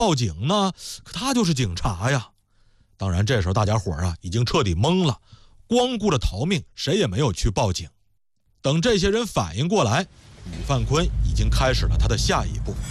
报警呢？可他就是警察呀。当然这时候大家伙啊已经彻底懵了，光顾着逃命，谁也没有去报警。等这些人反应过来，宇范坤已经开始了他的下一步。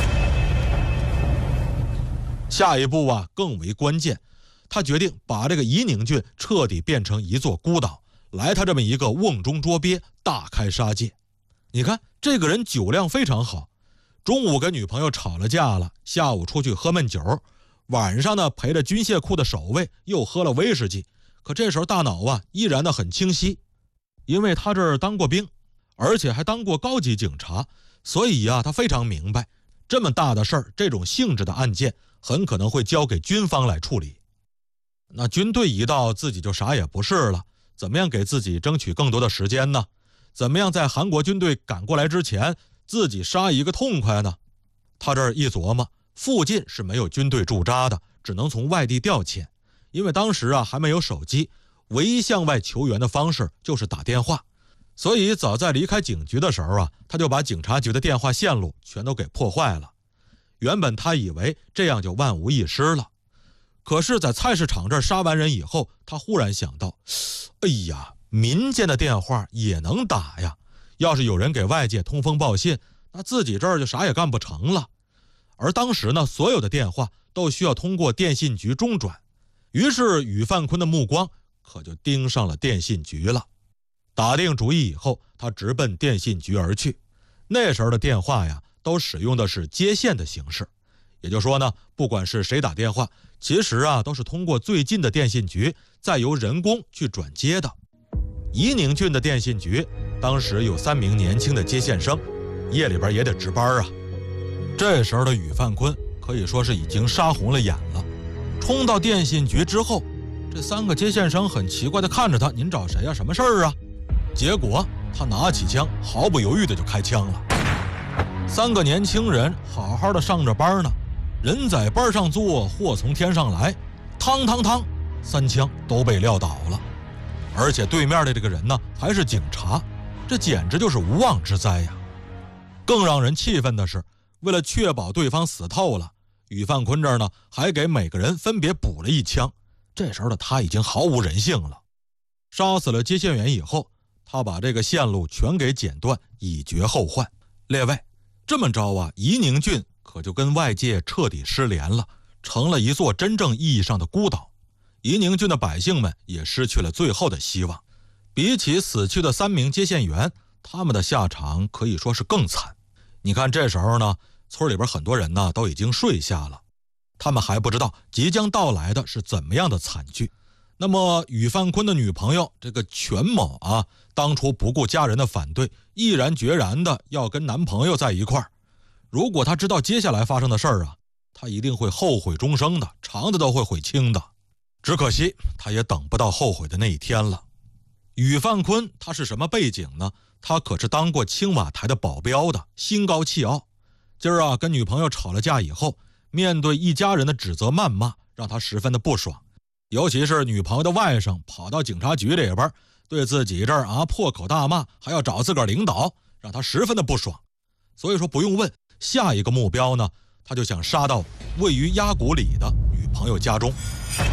下一步啊更为关键，他决定把这个夷宁郡彻底变成一座孤岛，来他这么一个瓮中捉鳖，大开杀戒。你看这个人酒量非常好，中午跟女朋友吵了架了，下午出去喝闷酒，晚上呢陪着军械库的守卫又喝了威士忌。可这时候大脑啊依然的很清晰，因为他这儿当过兵，而且还当过高级警察，所以啊他非常明白，这么大的事儿，这种性质的案件很可能会交给军方来处理。那军队一到，自己就啥也不是了，怎么样给自己争取更多的时间呢？怎么样在韩国军队赶过来之前自己杀一个痛快呢？他这儿一琢磨，附近是没有军队驻扎的，只能从外地调遣。因为当时啊还没有手机，唯一向外求援的方式就是打电话，所以早在离开警局的时候啊，他就把警察局的电话线路全都给破坏了。原本他以为这样就万无一失了，可是在菜市场这儿杀完人以后，他忽然想到，哎呀，民间的电话也能打呀，要是有人给外界通风报信，那自己这儿就啥也干不成了。而当时呢，所有的电话都需要通过电信局中转，于是宇范坤的目光可就盯上了电信局了。打定主意以后，他直奔电信局而去。那时候的电话呀都使用的是接线的形式，也就是说呢，不管是谁打电话，其实啊都是通过最近的电信局再由人工去转接的。夷宁郡的电信局当时有3名年轻的接线生，夜里边也得值班啊。这时候的宇范坤可以说是已经杀红了眼了。冲到电信局之后，这3个接线生很奇怪地看着他，您找谁啊？什么事儿啊？结果他拿起枪，毫不犹豫地就开枪了。3个年轻人好好的上着班呢，人在班上坐，祸从天上来，嘡嘡嘡，3枪都被撂倒了。而且对面的这个人呢还是警察，这简直就是无妄之灾呀。更让人气愤的是，为了确保对方死透了，宇范坤这儿呢还给每个人分别补了1枪。这时候的他已经毫无人性了。杀死了接线员以后，他把这个线路全给剪断，以绝后患。列位，这么着啊，夷宁郡可就跟外界彻底失联了，成了一座真正意义上的孤岛。夷宁郡的百姓们也失去了最后的希望。比起死去的3名接线员，他们的下场可以说是更惨。你看这时候呢，村里边很多人呢都已经睡下了，他们还不知道即将到来的是怎么样的惨剧。那么宇范坤的女朋友这个全某啊，当初不顾家人的反对，毅然决然的要跟男朋友在一块儿。如果她知道接下来发生的事儿啊，她一定会后悔终生的，肠子都会悔青的。只可惜她也等不到后悔的那一天了。宇范坤他是什么背景呢？他可是当过青瓦台的保镖的，心高气傲。今儿啊跟女朋友吵了架以后，面对一家人的指责谩骂，让他十分的不爽。尤其是女朋友的外甥跑到警察局里边，对自己这儿啊破口大骂，还要找自个儿领导，让他十分的不爽。所以说不用问，下一个目标呢，他就想杀到位于鸭谷里的女朋友家中。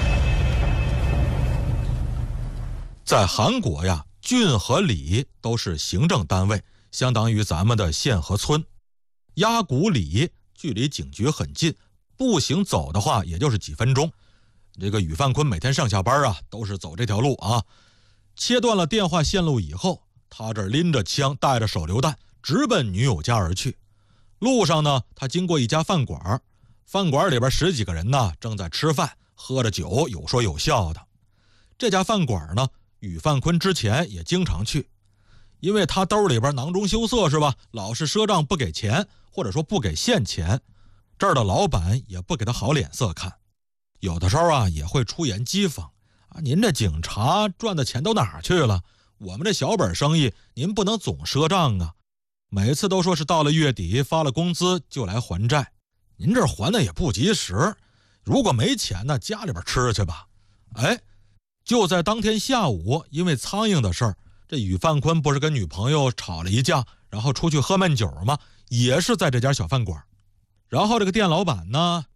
在韩国呀，郡和里都是行政单位，相当于咱们的县和村。鸭谷里距离警局很近，步行走的话也就是几分钟。这个宇范坤每天上下班啊都是走这条路啊。切断了电话线路以后，他这拎着枪带着手榴弹直奔女友家而去。路上呢，他经过一家饭馆，饭馆里边10几个人呢正在吃饭，喝着酒，有说有笑的。这家饭馆呢，宇范坤之前也经常去，因为他兜里边囊中羞涩是吧，老是赊账不给钱，或者说不给现钱，这儿的老板也不给他好脸色看。有的时候啊也会出言讥讽啊，您这警察赚的钱都哪儿去了？我们这小本生意您不能总赊账啊，每次都说是到了月底发了工资就来还债，您这还的也不及时，如果没钱呢，家里边吃去吧。哎，就在当天下午，因为苍蝇的事儿，这宇范坤不是跟女朋友吵了一架，然后出去喝闷酒吗？也是在这家小饭馆。然后这个店老板呢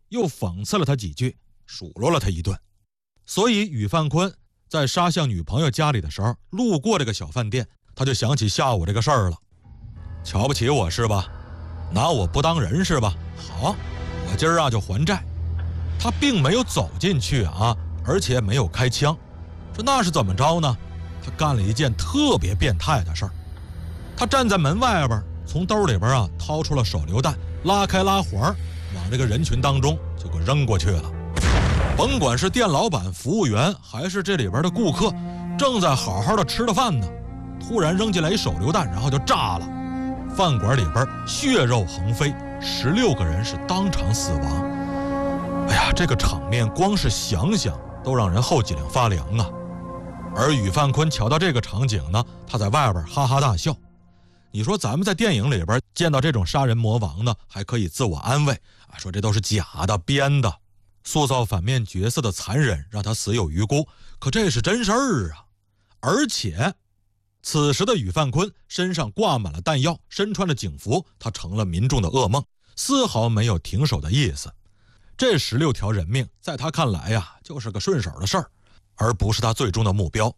又讽刺了他几句，数落了他一顿。所以宇范坤在杀向女朋友家里的时候，路过这个小饭店，他就想起下午这个事儿了。瞧不起我是吧？拿我不当人是吧？好，我今儿啊就还债。他并没有走进去啊，而且没有开枪。说那是怎么着呢？他干了一件特别变态的事儿。他站在门外边，从兜里边啊掏出了手榴弹，拉开拉环，往这个人群当中就给扔过去了。甭管是店老板、服务员，还是这里边的顾客，正在好好的吃着饭呢，突然扔进来一手榴弹，然后就炸了。饭馆里边血肉横飞，16个人是当场死亡。哎呀，这个场面光是想想都让人后脊梁发凉啊！而宇范坤瞧到这个场景呢，他在外边哈哈大笑。你说咱们在电影里边见到这种杀人魔王呢，还可以自我安慰啊，说这都是假的、编的，塑造反面角色的残忍，让他死有余辜。可这是真事儿啊！而且此时的宇范坤身上挂满了弹药，身穿着警服，他成了民众的噩梦，丝毫没有停手的意思。这16条人命在他看来呀，就是个顺手的事儿，而不是他最终的目标。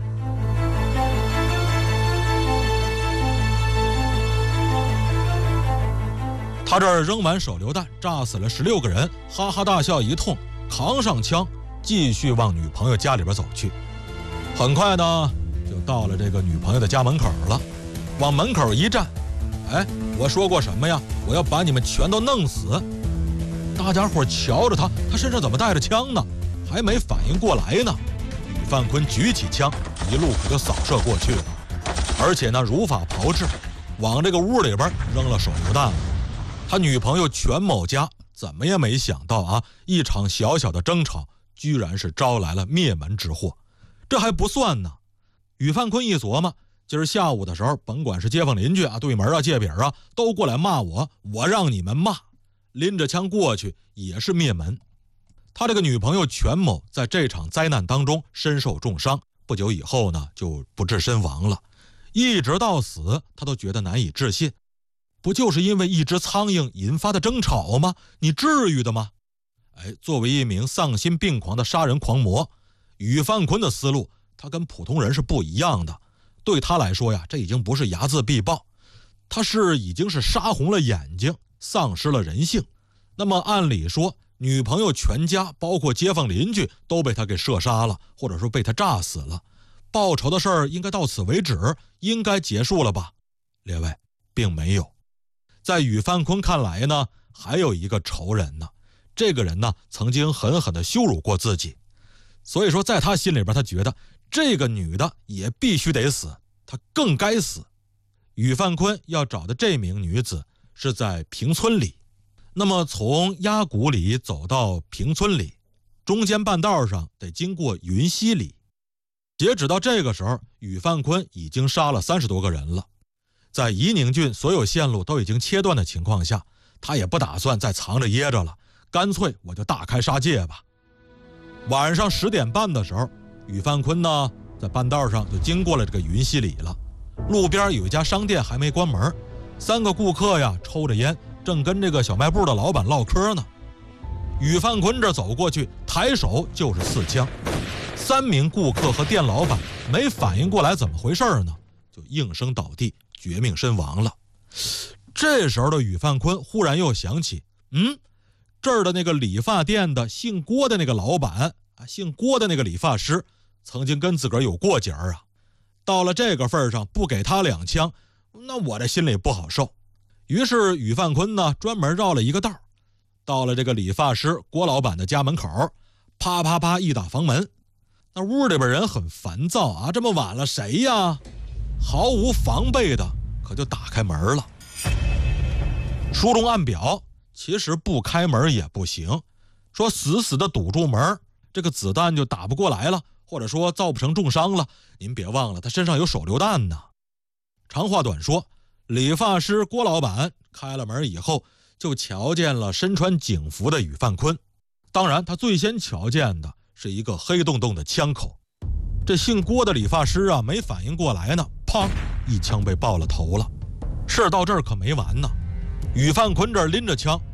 他这儿扔完手榴弹，炸死了16个人，哈哈大笑一通，扛上枪，继续往女朋友家里边走去。很快呢，就到了这个女朋友的家门口了，往门口一站，哎，我说过什么呀？我要把你们全都弄死！大家伙瞧着他身上怎么带着枪呢？还没反应过来呢，宇范坤举起枪，一路可就扫射过去了，而且呢，如法炮制，往这个屋里边扔了手榴弹了。他女朋友全某家怎么也没想到啊，一场小小的争吵，居然是招来了灭门之祸。这还不算呢，宇范坤一琢磨，今儿下午的时候，甭管是街坊邻居啊、对门啊、借饼啊，都过来骂我，我让你们骂。拎着枪过去也是灭门。他这个女朋友全某在这场灾难当中身受重伤，不久以后呢就不治身亡了。一直到死，他都觉得难以置信，不就是因为一只苍蝇引发的争吵吗？你至于的吗？哎，作为一名丧心病狂的杀人狂魔，宇范坤的思路他跟普通人是不一样的。对他来说呀，这已经不是睚眦必报，他已经是杀红了眼睛，丧失了人性。那么按理说，女朋友全家包括街坊邻居都被他给射杀了，或者说被他炸死了，报仇的事儿应该到此为止，应该结束了吧？列位，并没有。在宇范坤看来呢，还有一个仇人呢，这个人呢曾经狠狠地羞辱过自己，所以说在他心里边，他觉得这个女的也必须得死，她更该死。宇范坤要找的这名女子是在平村里，那么从鸭谷里走到平村里，中间半道上得经过云溪里。截止到这个时候，宇范坤已经杀了30多个人了。在夷宁郡所有线路都已经切断的情况下，他也不打算再藏着掖着了，干脆我就大开杀戒吧。晚上10点半的时候，宇范坤呢在半道上就经过了这个云溪里了。路边有一家商店还没关门，3个顾客呀抽着烟，正跟这个小卖部的老板唠嗑呢。宇范坤这走过去，抬手就是4枪，3名顾客和店老板没反应过来怎么回事呢，就应声倒地，绝命身亡了。这时候的宇范坤忽然又想起，这儿的那个理发店的姓郭的那个老板啊，姓郭的那个理发师，曾经跟自个儿有过节啊。到了这个份上，不给他2枪，那我这心里不好受。于是宇范坤呢，专门绕了一个道，到了这个理发师郭老板的家门口，啪啪啪一打房门。那屋里边人很烦躁啊，这么晚了谁呀？毫无防备的可就打开门了。书中暗表，其实不开门也不行，说死死的堵住门，这个子弹就打不过来了，或者说造不成重伤了。您别忘了他身上有手榴弹呢。长话短说，理发师郭老板开了门以后，就瞧见了身穿警服的宇范坤。当然他最先瞧见的是一个黑洞洞的枪口。这姓郭的理发师啊，没反应过来呢，砰，一枪被爆了头了。事到这儿可没完呢，宇范坤这儿拎着枪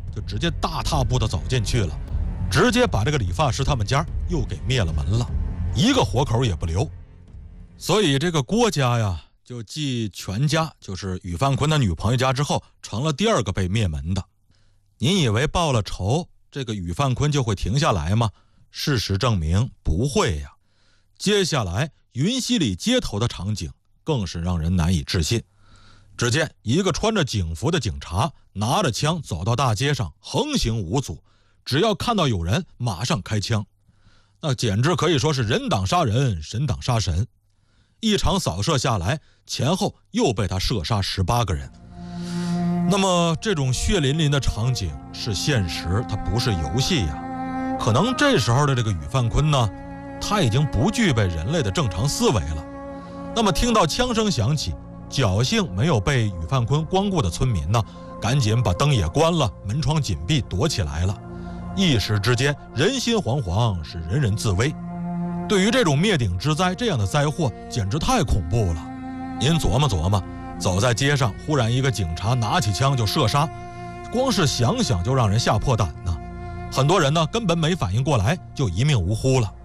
就直接大踏步地走进去了，直接把这个理发师他们家又给灭了门了，一个活口也不留。所以这个郭家呀，就继全家就是宇范坤的女朋友家之后，成了第二个被灭门的。您以为报了仇，这个宇范坤就会停下来吗？事实证明不会呀。接下来云溪里街头的场景更是让人难以置信。只见一个穿着警服的警察拿着枪走到大街上，横行无阻，只要看到有人马上开枪，那简直可以说是人挡杀人，神挡杀神。一场扫射下来，前后又被他射杀18个人。那么这种血淋淋的场景是现实，它不是游戏呀。可能这时候的这个宇范坤呢，他已经不具备人类的正常思维了。那么听到枪声响起，侥幸没有被宇范坤光顾的村民呢，赶紧把灯也关了，门窗紧闭，躲起来了。一时之间人心惶惶，是人人自危。对于这种灭顶之灾，这样的灾祸简直太恐怖了。您琢磨琢磨，走在街上，忽然一个警察拿起枪就射杀，光是想想就让人吓破胆呢。很多人呢根本没反应过来，就一命呜呼了。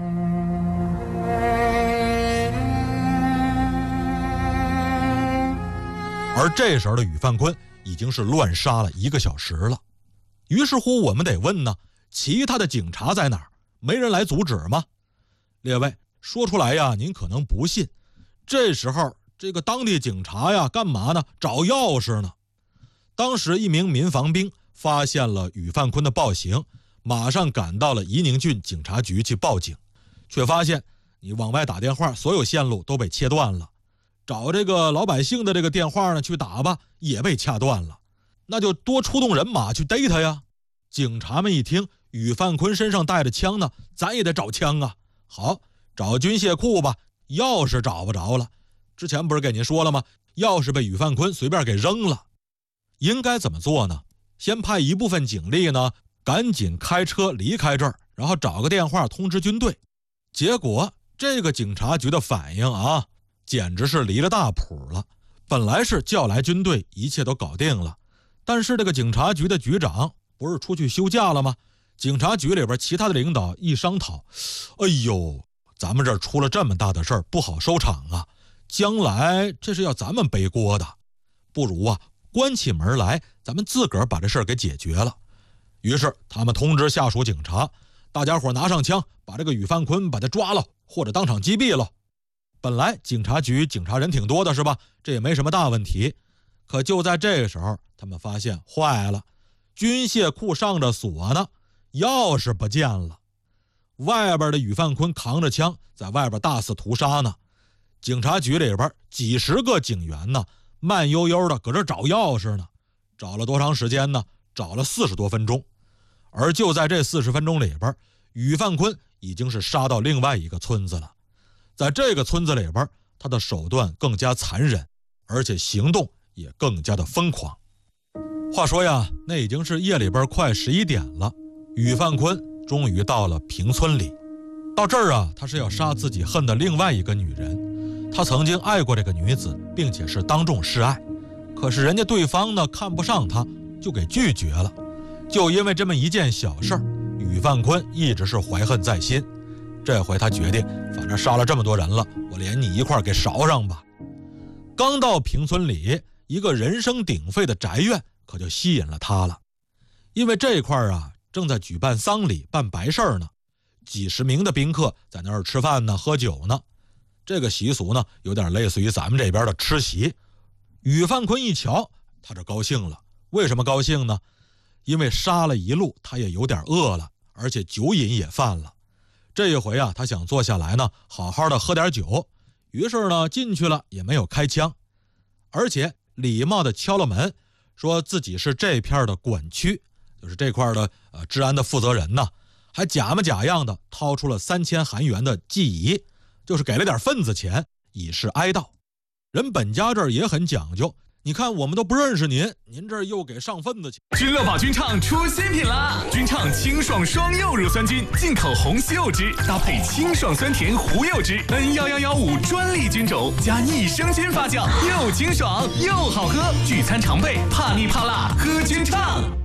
而这时候的宇范坤已经是乱杀了1个小时了。于是乎我们得问呢，其他的警察在哪儿？没人来阻止吗？列位说出来呀，您可能不信。这时候这个当地警察呀干嘛呢？找钥匙呢。当时一名民防兵发现了宇范坤的暴行，马上赶到了夷宁郡警察局去报警，却发现你往外打电话，所有线路都被切断了。找这个老百姓的这个电话呢去打吧，也被掐断了。那就多出动人马去逮他呀。警察们一听宇范坤身上带着枪呢，咱也得找枪啊。好，找军械库吧，钥匙找不着了。之前不是给您说了吗？钥匙被宇范坤随便给扔了。应该怎么做呢？先派一部分警力呢，赶紧开车离开这儿，然后找个电话通知军队。结果这个警察局的反应啊，简直是离了大谱了。本来是叫来军队，一切都搞定了，但是这个警察局的局长不是出去休假了吗？警察局里边其他的领导一商讨，哎呦，咱们这儿出了这么大的事儿，不好收场啊，将来这是要咱们背锅的，不如啊关起门来，咱们自个儿把这事儿给解决了。于是他们通知下属警察，大家伙拿上枪，把这个宇范坤把他抓了，或者当场击毙了。本来警察局警察人挺多的是吧，这也没什么大问题。可就在这个时候，他们发现坏了，军械库上着锁呢，钥匙不见了。外边的宇范坤扛着枪在外边大肆屠杀呢。警察局里边几十个警员呢，慢悠悠的搁这找钥匙呢。找了多长时间呢？找了40多分钟。而就在这40分钟里边，宇范坤已经是杀到另外一个村子了。在这个村子里边，他的手段更加残忍，而且行动也更加的疯狂。话说呀，那已经是夜里边快11点了，宇范坤终于到了平村里。到这儿啊，他是要杀自己恨的另外一个女人。他曾经爱过这个女子，并且是当众示爱，可是人家对方呢看不上他，就给拒绝了。就因为这么一件小事儿，宇范坤一直是怀恨在心。这回他决定，反正杀了这么多人了，我连你一块儿给勺上吧。刚到平村里，一个人声鼎沸的宅院可就吸引了他了。因为这块儿啊正在举办丧礼办白事儿呢，几十名的宾客在那儿吃饭呢喝酒呢。这个习俗呢有点类似于咱们这边的吃席。宇范坤一瞧，他这高兴了。为什么高兴呢？因为杀了一路，他也有点饿了，而且酒瘾也犯了。这一回啊，他想坐下来呢，好好的喝点酒。于是呢，进去了也没有开枪，而且礼貌的敲了门，说自己是这片的管区，就是这块的治安的负责人呢，还假模假样的掏出了3000韩元的祭仪，就是给了点份子钱，以示哀悼。人本家这儿也很讲究。你看我们都不认识您，您这儿又给上份子钱。 君乐宝君畅出新品啦！君畅清爽双柚乳酸菌，进口红西柚汁，搭配清爽酸甜胡柚汁，N1115专利菌种，加益生菌发酵，又清爽又好喝。聚餐常备，怕腻怕辣，喝君畅。